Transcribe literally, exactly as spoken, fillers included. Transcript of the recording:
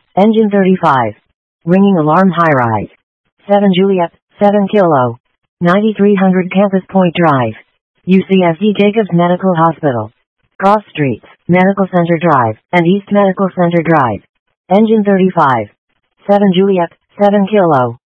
Engine thirty-five. Ringing alarm high-rise. seven Juliet, seven Kilo. ninety-three hundred Campus Point Drive. U C S D Jacobs Medical Hospital. Cross Streets, Medical Center Drive, and East Medical Center Drive. Engine thirty-five. seven Juliet, seven Kilo.